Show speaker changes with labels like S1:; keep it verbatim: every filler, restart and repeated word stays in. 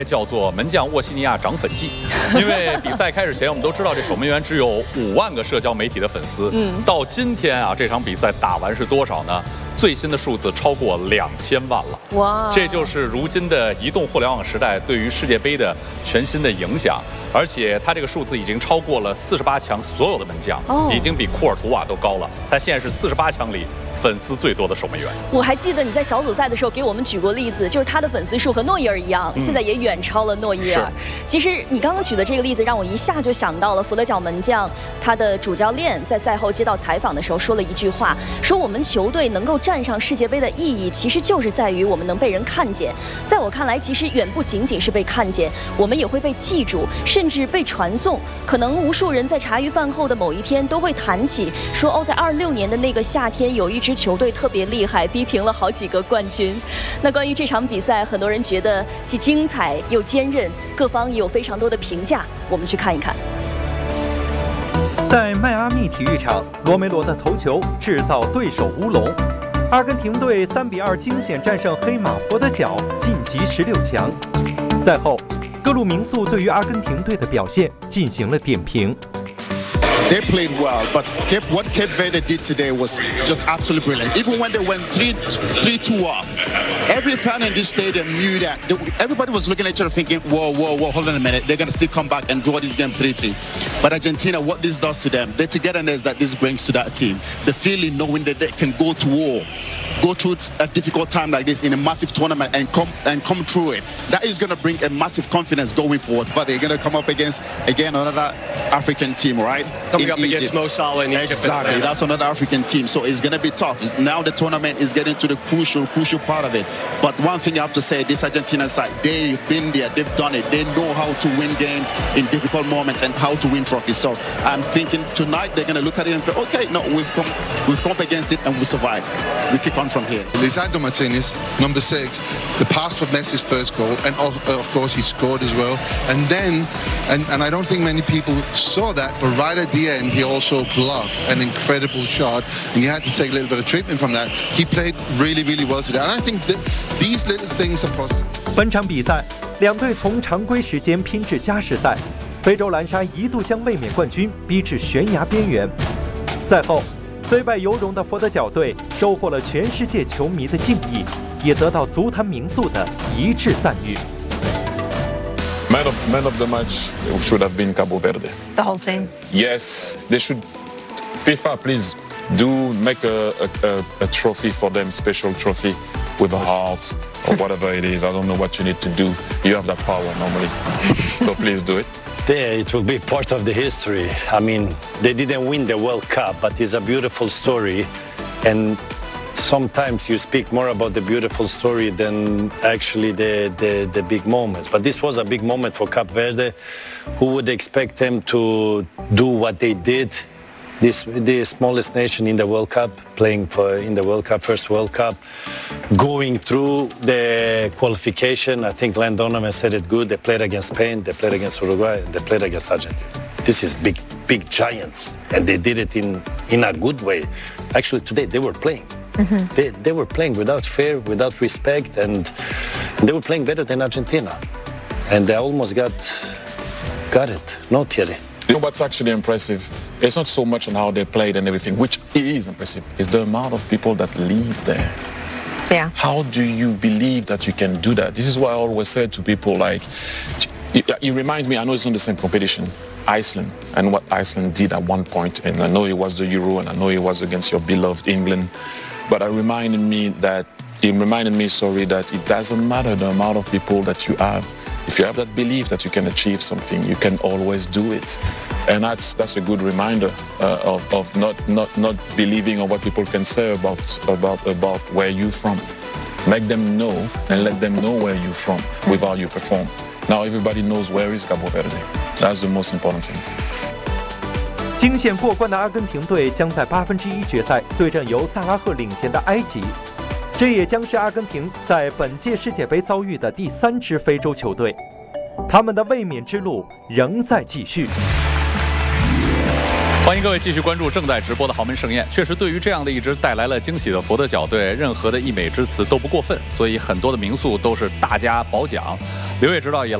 S1: 叫做门将沃西尼亚涨粉季，因为比赛开始前，我们都知道这守门员只有五万个社交媒体的粉丝。嗯，到今天啊，这场比赛打完是多少呢？最新的数字超过两千万了。哇！这就是如今的移动互联网时代对于世界杯的全新的影响。而且他这个数字已经超过了四十八强所有的门将，哦、已经比库尔图瓦都高了。他现在是四十八强里粉丝最多的守门员。
S2: 我还记得你在小组赛的时候给我们举过例子，就是他的粉丝数和诺伊尔一样，嗯、现在也远超了诺伊尔。其实你刚刚举的这个例子让我一下就想到了佛得角门将他的主教练在赛后接到采访的时候说了一句话，说我们球队能够站上世界杯的意义，其实就是在于我们能被人看见。在我看来，其实远不仅仅是被看见，我们也会被记住，甚至被传颂。可能无数人在茶余饭后的某一天都会谈起，说哦，在二六年的那个夏天，有一支球队特别厉害，逼平了好几个冠军。那关于这场比赛，很多人觉得既精彩又坚韧，各方也有非常多的评价，我们去看一看。
S3: 在迈阿密体育场，罗梅罗的头球制造对手乌龙，阿根廷队三比二惊险战胜黑马佛得角，晋级十六强。赛后，各路名宿对于阿根廷队的表现进行了点评。
S4: They played well, but Cape, what Cape Verde did today was just absolutely brilliant. Even when they went three, three, two up, every fan in this stadium knew that. They, everybody was looking at each other thinking, whoa, whoa, whoa, hold on a minute. They're going to still come back and draw this game three three. But Argentina, what this does to them, the togetherness that this brings to that team, the feeling knowing that they can go to war, go through a difficult time like this in a massive tournament and come and come through it, that is going to bring a massive confidence going forward. But they're going to come up against, again, another African team, right?
S5: Coming up Egypt. Against Mo Salah in Egypt.
S4: Exactly, that's another African team. So it's going to be tough. Now the tournament is getting to the crucial, crucial part of it. But one thing I have to say, this Argentina side, they've been there, they've done it. They know how to win games in difficult moments and how to win trophies. So I'm thinking tonight they're going to look at it and say, okay, no, we've come, we've come up against it and we survive. We kick on from here.
S6: Lisandro Martinez, number six, the pass for Messi's first goal, and of, of course he scored as well. And then, and, and I don't think many people saw that, but right at the end he also blocked an incredible shot, and you had to take a little bit of treatment from that. He played really, really well today, and I think that these little things are positive.
S3: 本场比赛，两队从常规时间拼至加时赛，非洲蓝鲨一度将卫冕冠军逼至悬崖边缘。赛后，虽败犹荣的佛得角队收获了全世界球迷的敬意，也得到足坛名宿的一致赞誉。
S7: Man of, man of the match should have been Cabo Verde.
S8: The whole team?
S7: Yes, they should. FIFA, please do make a, a, a trophy for them, special trophy with a heart or whatever it is. I don't know what you need to do. You have that power normally. So please do it.
S9: Yeah, it will be part of the history. I mean, they didn't win the World Cup, but it's a beautiful story. And sometimes you speak more about the beautiful story than actually the, the, the big moments. But this was a big moment for Cape Verde. Who would expect them to do what they did? This the smallest nation in the World Cup, playing for in the World Cup, first World Cup, going through the qualification. I think Landon Donovan said it good. They played against Spain, they played against Uruguay, they played against Argentina. This is big, big giants, and they did it in, in a good way. Actually, today they were playing. Mm-hmm. They, they were playing without fear, without respect, and, and they were playing better than Argentina. And they almost got got it. No, Thierry.
S7: You know what's actually impressive? It's not so much on how they played and everything, which is impressive. It's the amount of people that live there.
S8: Yeah.
S7: How do you believe that you can do that? This is what I always said to people, like, it, it reminds me, I know it's not the same competition, Iceland, and what Iceland did at one point, and I know it was the Euro, and I know it was against your beloved England, but it reminded me that, it reminded me, sorry, that it doesn't matter the amount of people that you have. If you have that belief that you can achieve something, you can always do it. And that's that's a good reminder uh, of, of not, not, not believing on what people can say about, about, about where you're from. Make them know and let them know where you're from with how you perform. Now everybody knows where is Cabo Verde. That's the most important thing.
S3: 惊险过关的阿根廷队将在八分之一决赛对阵由萨拉赫领衔的埃及。这也将是阿根廷在本届世界杯遭遇的第三支非洲球队，他们的卫冕之路仍在继续。
S1: 欢迎各位继续关注正在直播的豪门盛宴。确实，对于这样的一支带来了惊喜的佛得角队，任何的溢美之词都不过分，所以很多的名宿都是大加褒奖。 刘烨指导也